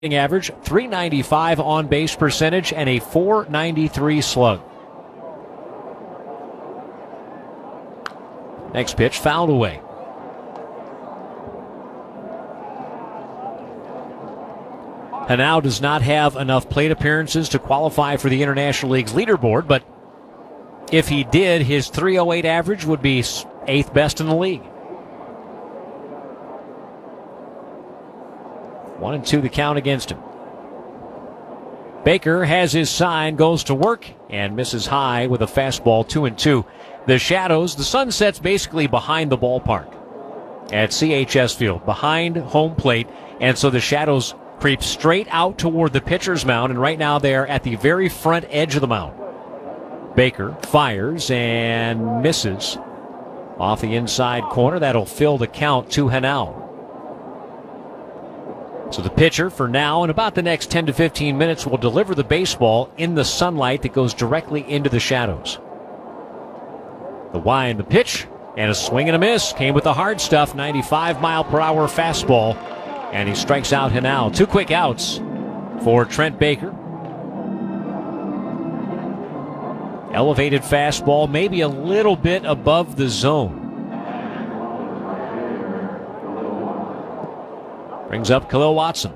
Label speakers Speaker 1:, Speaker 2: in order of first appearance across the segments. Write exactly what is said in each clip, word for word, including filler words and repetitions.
Speaker 1: average, three ninety-five on base percentage, and a four ninety-three slug. Next pitch fouled away. Hanau does not have enough plate appearances to qualify for the International League's leaderboard, but if he did, his three oh eight average would be eighth best in the league. One and two the count against him. Baker has his sign, goes to work, and misses high with a fastball, two and two. The Shadows, the sun sets basically behind the ballpark at C H S Field, behind home plate, and so the Shadows creep straight out toward the pitcher's mound, and right now they're at the very front edge of the mound. Baker fires and misses off the inside corner. That'll fill the count to Hanau. So the pitcher, for now and about the next ten to fifteen minutes, will deliver the baseball in the sunlight that goes directly into the Shadows. The wind, the pitch, and a swing and a miss. Came with the hard stuff, ninety-five mile per hour fastball, and he strikes out Hanau. Two quick outs for Trent Baker. Elevated fastball, maybe a little bit above the zone. Brings up Khalil Watson.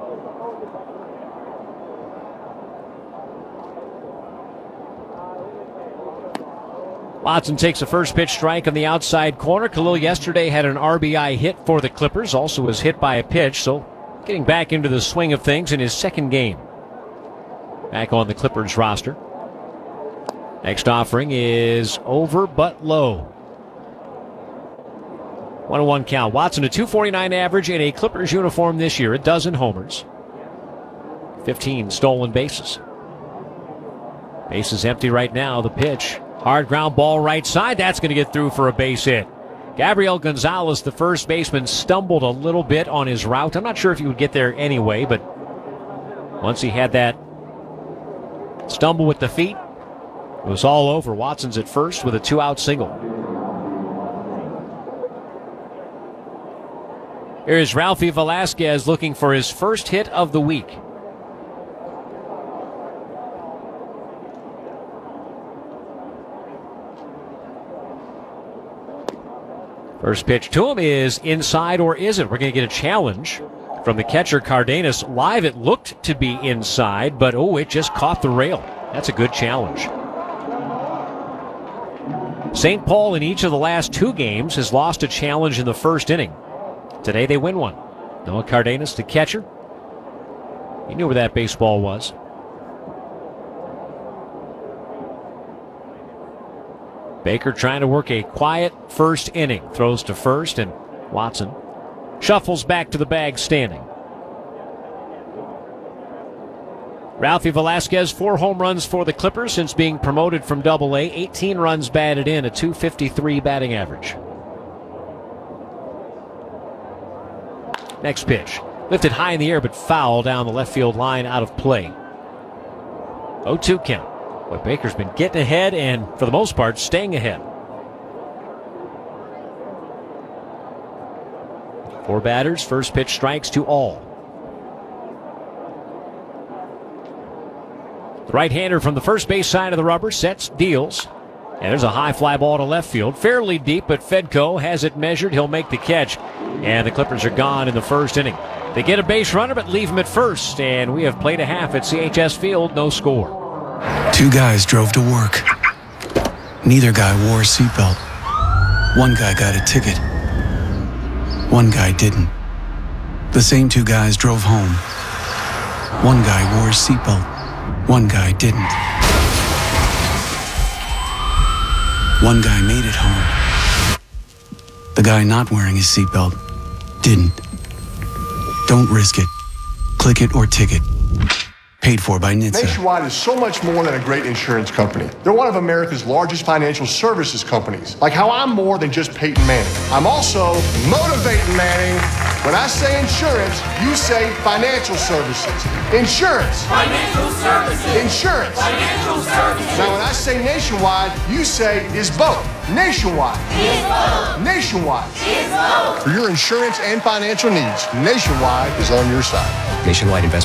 Speaker 1: Watson takes a first pitch strike on the outside corner. Khalil yesterday had an R B I hit for the Clippers, also was hit by a pitch, so getting back into the swing of things in his second game back on the Clippers roster. Next offering is over but low. one and one count. Watson, a two forty-nine average in a Clippers uniform this year, a dozen homers, fifteen stolen bases. Base is empty right now. The pitch, hard ground ball right side. That's going to get through for a base hit. Gabriel Gonzalez, the first baseman, stumbled a little bit on his route. I'm not sure if he would get there anyway, but once he had that stumble with the feet, it was all over. Watson's at first with a two-out single. Here's Ralphie Velasquez looking for his first hit of the week. First pitch to him is inside, or is it? We're going to get a challenge from the catcher Cardenas. Live, it looked to be inside, but oh, it just caught the rail. That's a good challenge. Saint Paul in each of the last two games has lost a challenge in the first inning. Today they win one. Noah Cardenas, the catcher. He knew where that baseball was. Baker trying to work a quiet first inning. Throws to first, and Watson shuffles back to the bag standing. Ralphie Velasquez, four home runs for the Clippers since being promoted from Double A. eighteen runs batted in, a two fifty-three batting average. Next pitch. Lifted high in the air, but foul down the left field line, out of play. oh two count. Boy, Baker's been getting ahead and, for the most part, staying ahead. Four batters, first pitch strikes to all. The right-hander from the first base side of the rubber sets, deals. And there's a high fly ball to left field. Fairly deep, but Fedko has it measured. He'll make the catch. And the Clippers are gone in the first inning. They get a base runner, but leave him at first. And we have played a half at C H S Field. No score.
Speaker 2: Two guys drove to work. Neither guy wore a seatbelt. One guy got a ticket. One guy didn't. The same two guys drove home. One guy wore a seatbelt. One guy didn't. One guy made it home. The guy not wearing his seatbelt didn't. Don't risk it. Click it or ticket. Paid for by N H T S A.
Speaker 3: Nationwide is so much more than a great insurance company. They're one of America's largest financial services companies. Like how I'm more than just Peyton Manning. I'm also motivating Manning. When I say insurance, you say financial services. Insurance.
Speaker 4: Financial services.
Speaker 3: Insurance.
Speaker 4: Financial services.
Speaker 3: Now when I say nationwide, you say is both. Nationwide.
Speaker 4: Is both.
Speaker 3: Nationwide.
Speaker 4: Is both.
Speaker 3: For your insurance and financial needs, Nationwide is on your side.
Speaker 5: Nationwide Investment